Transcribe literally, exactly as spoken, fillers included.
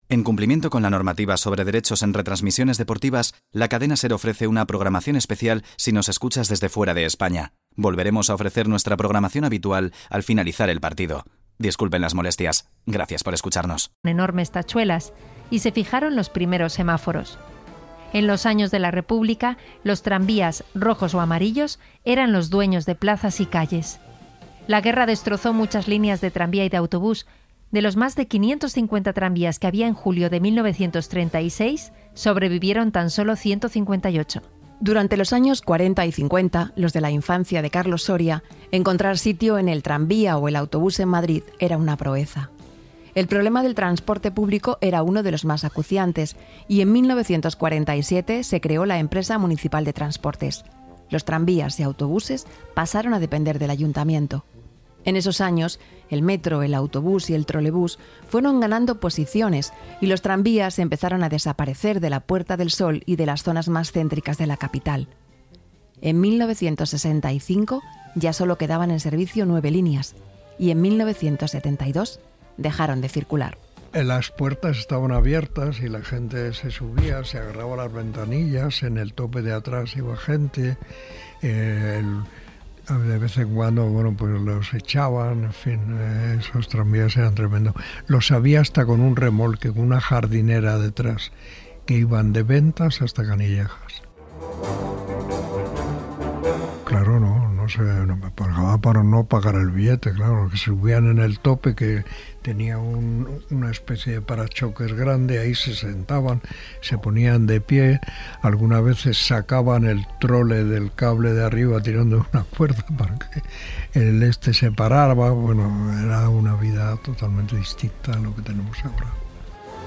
En cumplimiento con la normativa sobre derechos en retransmisiones deportivas, la cadena SER ofrece una programación especial si nos escuchas desde fuera de España. Volveremos a ofrecer nuestra programación habitual al finalizar el partido. Disculpen las molestias. Gracias por escucharnos. Enormes tachuelas y se fijaron los primeros semáforos. En los años de la República, los tranvías, rojos o amarillos, eran los dueños de plazas y calles. La guerra destrozó muchas líneas de tranvía y de autobús. De los más de quinientos cincuenta tranvías que había en julio de mil novecientos treinta y seis, sobrevivieron tan solo ciento cincuenta y ocho. Durante los años cuarenta y cincuenta, los de la infancia de Carlos Soria, encontrar sitio en el tranvía o el autobús en Madrid era una proeza. El problema del transporte público era uno de los más acuciantes y en mil novecientos cuarenta y siete se creó la Empresa Municipal de Transportes. Los tranvías y autobuses pasaron a depender del ayuntamiento. En esos años, el metro, el autobús y el trolebús fueron ganando posiciones y los tranvías empezaron a desaparecer de la Puerta del Sol y de las zonas más céntricas de la capital. En mil novecientos sesenta y cinco ya solo quedaban en servicio nueve líneas y en mil novecientos setenta y dos dejaron de circular. Las puertas estaban abiertas y la gente se subía, se agarraba a las ventanillas, en el tope de atrás iba gente, eh, el de vez en cuando, bueno, pues los echaban, en fin, eh, esos tranvías eran tremendos. Los había hasta con un remolque, con una jardinera detrás, que iban de Ventas hasta Canillejas. Claro, no, no se no me pagaba para no pagar el billete, claro, que subían en el tope que tenía un, una especie de parachoques grande, ahí se sentaban, se ponían de pie, algunas veces sacaban el trole del cable de arriba tirando una cuerda para que el este se parara, bueno, era una vida totalmente distinta a lo que tenemos ahora.